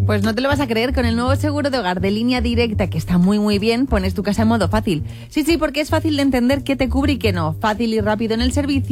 Pues no te lo vas a creer, con el nuevo seguro de hogar de Línea Directa, que está muy muy bien, pones tu casa en modo fácil. Sí, porque es fácil de entender qué te cubre y qué no. Fácil y rápido en el servicio.